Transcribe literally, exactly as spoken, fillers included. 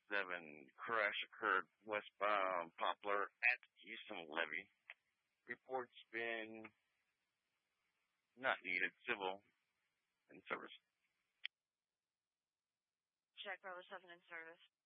seven crash occurred westbound Poplar at Houston Levee. Reports been not needed. Civil in service. Jack Bravo seven in service.